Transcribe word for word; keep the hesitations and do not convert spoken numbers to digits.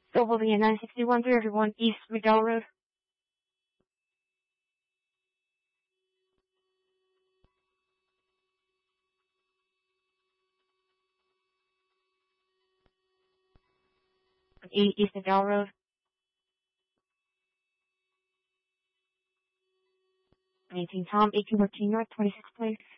Sylvania nine sixty-one three oh one East McDowell Road. eighty East McDowell Road. eighteen Tom, eighteen fourteen North, twenty-sixth place.